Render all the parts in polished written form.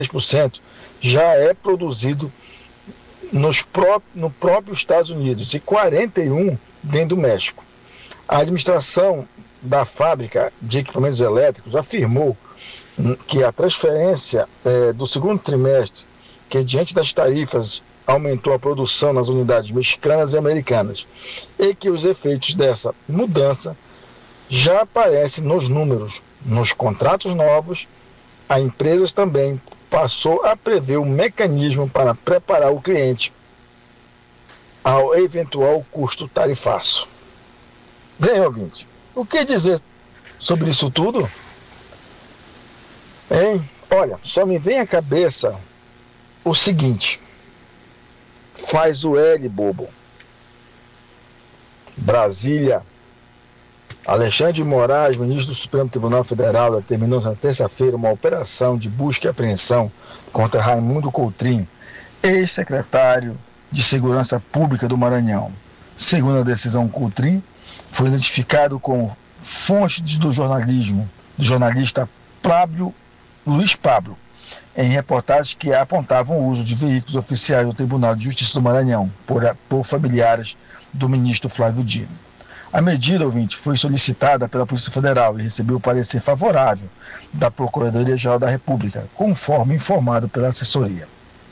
10% já é produzido no próprio Estados Unidos e 41% vem do México. A administração da fábrica de equipamentos elétricos afirmou que a transferência do segundo trimestre, que diante das tarifas aumentou a produção nas unidades mexicanas e americanas, e que os efeitos dessa mudança já aparecem nos números, nos contratos novos. A empresa também passou a prever um mecanismo para preparar o cliente ao eventual custo tarifaço. Bem, ouvinte, o que dizer sobre isso tudo? Hein? Olha, só me vem à cabeça o seguinte: faz o L, bobo. Brasília. Alexandre de Moraes, ministro do Supremo Tribunal Federal, determinou na terça-feira uma operação de busca e apreensão contra Raimundo Coutrinho, ex-secretário de Segurança Pública do Maranhão. Segundo a decisão, Coutrinho foi identificado como fonte do jornalismo, do jornalista Luiz Pablo, em reportagens que apontavam o uso de veículos oficiais do Tribunal de Justiça do Maranhão por familiares do ministro Flávio Dino. A medida, ouvinte, foi solicitada pela Polícia Federal e recebeu o parecer favorável da Procuradoria-Geral da República, conforme informado pela assessoria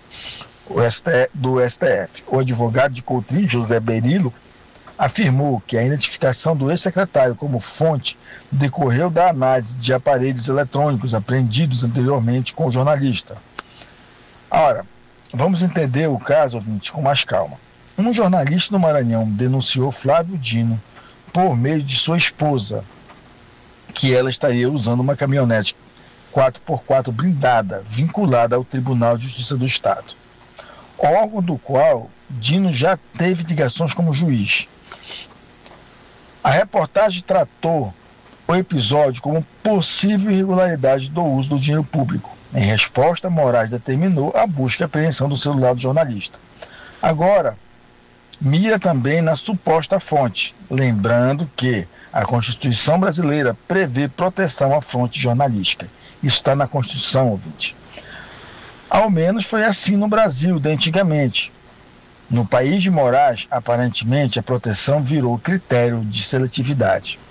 do STF. O advogado de Coutrinho, José Berilo, afirmou que a identificação do ex-secretário como fonte decorreu da análise de aparelhos eletrônicos apreendidos anteriormente com o jornalista. Ora, vamos entender o caso, ouvinte, com mais calma. Um jornalista do Maranhão denunciou Flávio Dino por meio de sua esposa, que ela estaria usando uma caminhonete 4x4 blindada, vinculada ao Tribunal de Justiça do Estado, órgão do qual Dino já teve ligações como juiz. A reportagem tratou o episódio como possível irregularidade do uso do dinheiro público. Em resposta, Moraes determinou a busca e apreensão do celular do jornalista. Agora, mira também na suposta fonte, lembrando que a Constituição brasileira prevê proteção à fonte jornalística. Isso está na Constituição, ouvinte. Ao menos foi assim no Brasil, de antigamente. No país de Moraes, aparentemente, a proteção virou critério de seletividade.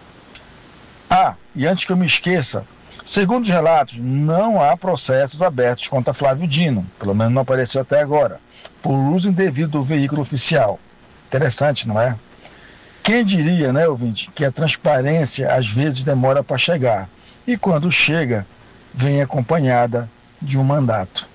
E antes que eu me esqueça, segundo os relatos, não há processos abertos contra Flávio Dino, pelo menos não apareceu até agora, por uso indevido do veículo oficial. Interessante, não é? Quem diria, né, ouvinte, que a transparência às vezes demora para chegar, e quando chega, vem acompanhada de um mandato.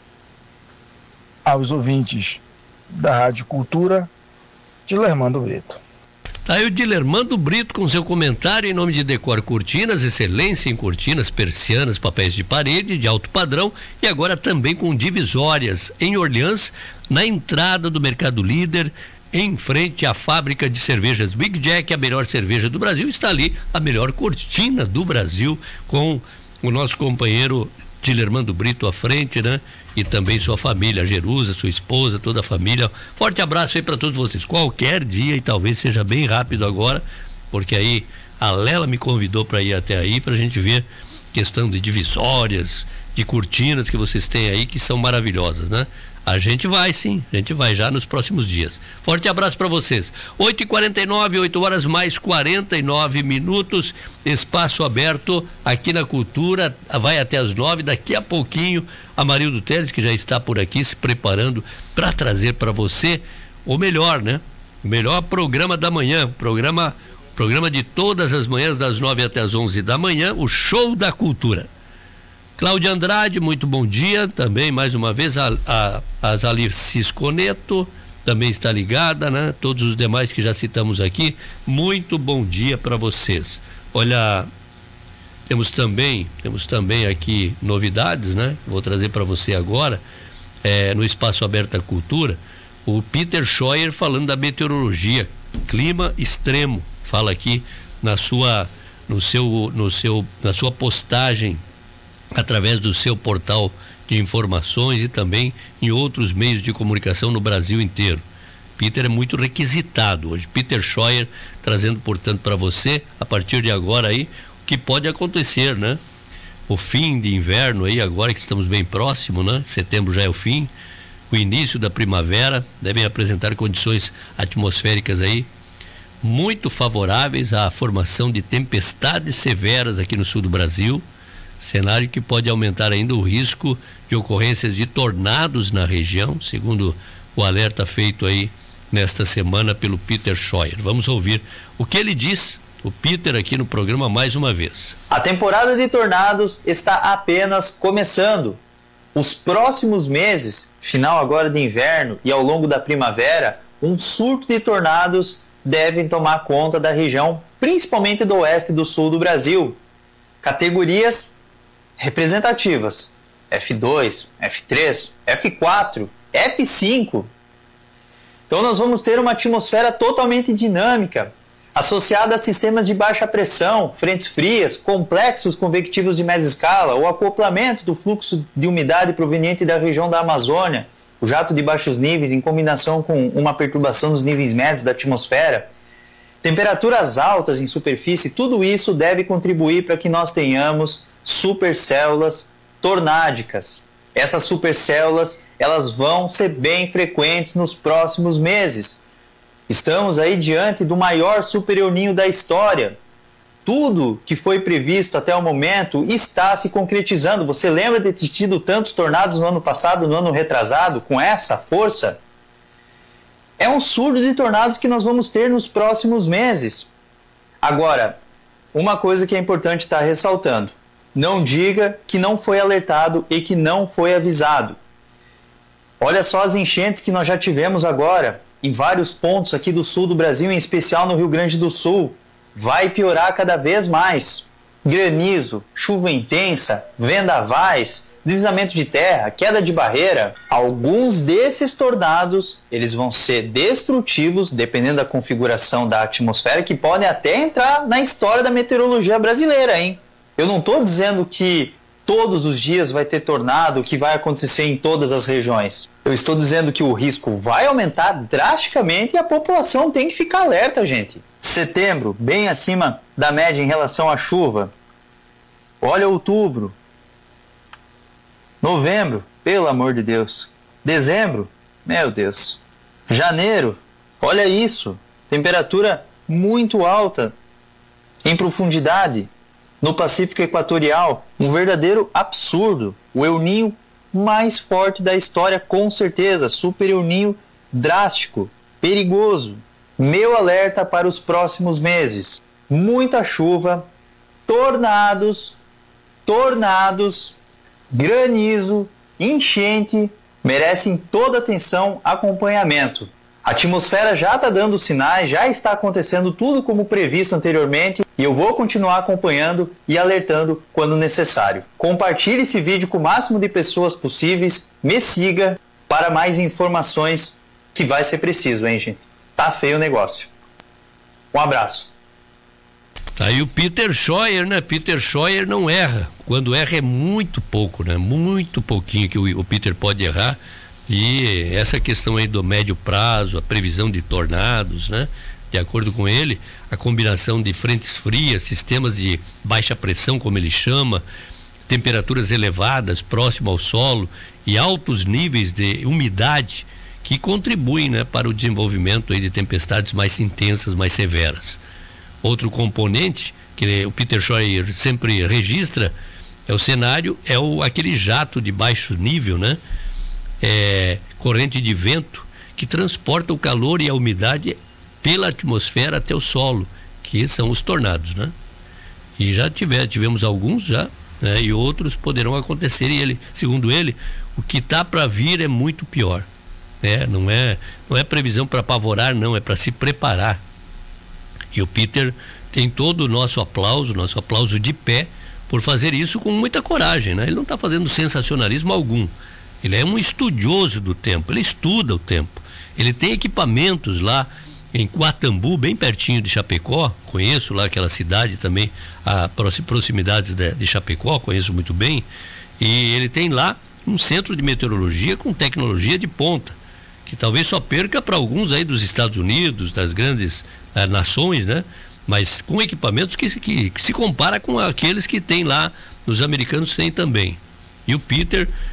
Aos ouvintes da Rádio Cultura, Dilermando Brito. Tá aí o Dilermando Brito com seu comentário em nome de Decor Cortinas, excelência em cortinas, persianas, papéis de parede de alto padrão e agora também com divisórias em Orleans, na entrada do Mercado Líder, em frente à fábrica de cervejas Big Jack, a melhor cerveja do Brasil. Está ali a melhor cortina do Brasil, com o nosso companheiro Dilermando Brito à frente, né? E também sua família, a Jerusa, sua esposa, toda a família. Forte abraço aí para todos vocês. Qualquer dia, e talvez seja bem rápido agora, porque aí a Lela me convidou para ir até aí para a gente ver questão de divisórias, de cortinas que vocês têm aí, que são maravilhosas, né? A gente vai sim, a gente vai já nos próximos dias. Forte abraço para vocês. 8h49, 8 horas mais 49 minutos, espaço aberto aqui na Cultura, vai até as 9, daqui a pouquinho a Marildo Teles, que já está por aqui se preparando para trazer para você o melhor, né? O melhor programa da manhã, programa de todas as manhãs das 9 até as 11 da manhã, o Show da Cultura. Cláudia Andrade, muito bom dia, também mais uma vez a Zalir Cisconeto também está ligada, né? Todos os demais que já citamos aqui, muito bom dia para vocês. Olha, temos também aqui novidades, né? Vou trazer para você agora, no Espaço Aberto à Cultura, o Peter Scheuer falando da meteorologia, clima extremo, fala aqui na sua postagem através do seu portal de informações e também em outros meios de comunicação no Brasil inteiro. Peter é muito requisitado hoje. Peter Scheuer trazendo, portanto, para você, a partir de agora aí, o que pode acontecer, né? o fim de inverno aí, agora que estamos bem próximo, né? Setembro já é o fim, o início da primavera, devem apresentar condições atmosféricas aí muito favoráveis à formação de tempestades severas aqui no sul do Brasil, cenário que pode aumentar ainda o risco de ocorrências de tornados na região, segundo o alerta feito aí nesta semana pelo Peter Scheuer. Vamos ouvir o que ele diz, o Peter, aqui no programa mais uma vez. A temporada de tornados está apenas começando. Os próximos meses, final agora de inverno e ao longo da primavera, um surto de tornados devem tomar conta da região, principalmente do oeste e do sul do Brasil. Categorias representativas: F2, F3, F4, F5. Então nós vamos ter uma atmosfera totalmente dinâmica, associada a sistemas de baixa pressão, frentes frias, complexos convectivos de média escala, o acoplamento do fluxo de umidade proveniente da região da Amazônia, o jato de baixos níveis em combinação com uma perturbação nos níveis médios da atmosfera, temperaturas altas em superfície, tudo isso deve contribuir para que nós tenhamos supercélulas tornádicas. Essas supercélulas, elas vão ser bem frequentes nos próximos meses. Estamos aí diante do maior super El Niño da história. Tudo que foi previsto até o momento está se concretizando. Você lembra de ter tido tantos tornados no ano passado, no ano retrasado, com essa força? É um surto de tornados que nós vamos ter nos próximos meses. Agora, uma coisa que é importante estar ressaltando: não diga que não foi alertado e que não foi avisado. Olha só as enchentes que nós já tivemos agora, em vários pontos aqui do sul do Brasil, em especial no Rio Grande do Sul. Vai piorar cada vez mais. Granizo, chuva intensa, vendavais, deslizamento de terra, queda de barreira. Alguns desses tornados, eles vão ser destrutivos, dependendo da configuração da atmosfera, que podem até entrar na história da meteorologia brasileira, hein? Eu não estou dizendo que todos os dias vai ter tornado, que vai acontecer em todas as regiões. Eu estou dizendo que o risco vai aumentar drasticamente e a população tem que ficar alerta, gente. Setembro, bem acima da média em relação à chuva. Olha outubro. Novembro, pelo amor de Deus. Dezembro, meu Deus. Janeiro, olha isso. Temperatura muito alta em profundidade. No Pacífico Equatorial, um verdadeiro absurdo. O El Niño mais forte da história, com certeza. Super El Niño drástico, perigoso. Meu alerta para os próximos meses: muita chuva, tornados, granizo, enchente, merecem toda atenção, acompanhamento. A atmosfera já está dando sinais, já está acontecendo tudo como previsto anteriormente e eu vou continuar acompanhando e alertando quando necessário. Compartilhe esse vídeo com o máximo de pessoas possíveis, me siga para mais informações que vai ser preciso, hein, gente? Tá feio o negócio. Um abraço. Tá aí o Peter Scheuer, né? Peter Scheuer não erra. Quando erra é muito pouco, né? Muito pouquinho que o Peter pode errar. E essa questão aí do médio prazo, a previsão de tornados, né? De acordo com ele, a combinação de frentes frias, sistemas de baixa pressão, como ele chama, temperaturas elevadas próximo ao solo e altos níveis de umidade que contribuem, né, para o desenvolvimento aí de tempestades mais intensas, mais severas. Outro componente que o Peter Scheuer sempre registra é o cenário, aquele jato de baixo nível, né? Corrente de vento que transporta o calor e a umidade pela atmosfera até o solo, que são os tornados, né? E já tivemos alguns já, né? E outros poderão acontecer, e ele, segundo ele, o que está para vir é muito pior, né? Não é previsão para apavorar, não, é para se preparar. E o Peter tem todo o nosso aplauso de pé por fazer isso com muita coragem, né? Ele não está fazendo sensacionalismo algum. Ele é um estudioso do tempo, ele estuda o tempo. Ele tem equipamentos lá em Guatambu, bem pertinho de Chapecó, conheço lá aquela cidade também, a proximidades de Chapecó, conheço muito bem, e ele tem lá um centro de meteorologia com tecnologia de ponta, que talvez só perca para alguns aí dos Estados Unidos, das grandes nações, né? Mas com equipamentos que se compara com aqueles que tem lá os americanos têm também. E o Peter